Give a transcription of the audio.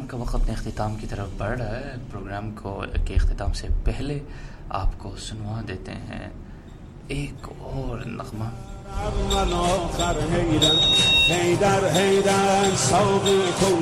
Programme का वक्त अपने अख्तिताम की तरफ बढ़ रहा है। प्रोग्राम को के अख्तिताम से पहले आपको सुनवा देते हैं एक और नगमा।